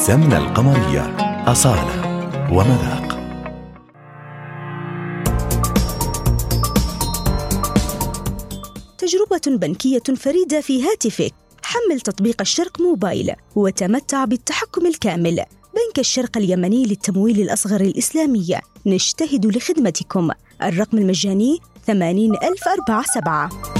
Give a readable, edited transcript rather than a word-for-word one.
السمنة القمرية، أصالة ومذاق. تجربة بنكية فريدة في هاتفك. حمل تطبيق الشرق موبايل وتمتع بالتحكم الكامل. بنك الشرق اليمني للتمويل الأصغر الإسلامي، نجتهد لخدمتكم. الرقم المجاني 80047.